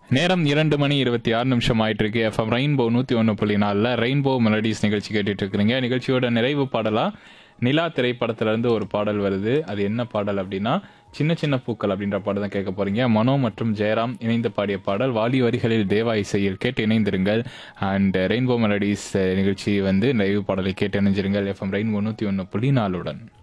நேரம் 2 மணி 26 நிமிஷம் ஆயிட்டு இருக்கு. எஃப்எம் ரெயின்போ 101.4 ரெயின்போ மெலடிஸ் நிகழ்ச்சி கேட்டுட்டு இருக்கிறீங்க. நிகழ்ச்சியோட நிறைவு பாடலா நிலா திரைப்படத்துல இருந்து ஒரு பாடல் வருது. அது என்ன பாடல் அப்படின்னா சின்ன சின்ன பூக்கள் அப்படின்ற பாடல் தான் கேட்க போறீங்க. மனோ மற்றும் ஜெயராம் இணைந்து பாடிய பாடல். வாலி வரிகளில் தேவா இசையில் கேட்டு இணைந்திருங்கள். அண்ட் ரெயின்போ மெலடிஸ் நிகழ்ச்சி வந்து நிறைவு பாடலை கேட்டு இணைஞ்சிருங்கள் எஃப்எம் ரெயின்போ 101.4.